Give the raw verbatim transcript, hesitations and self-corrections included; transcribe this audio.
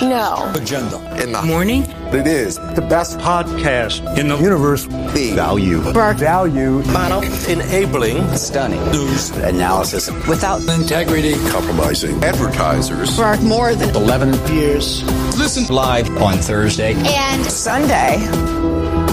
No. Agenda. In the morning. It is the best podcast in the universe. The value. Bark. Value. Model. Enabling. Stunning. News. Analysis. Without integrity. Compromising. Advertisers. Bark more than eleven years. Listen live on Thursday and Sunday.